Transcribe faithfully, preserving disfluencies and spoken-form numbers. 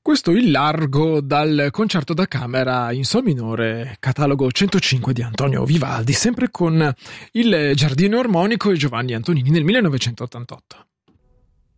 Questo il largo dal concerto da camera in sol minore, catalogo centocinque di Antonio Vivaldi, sempre con il Giardino Armonico e Giovanni Antonini nel millenovecentottantotto.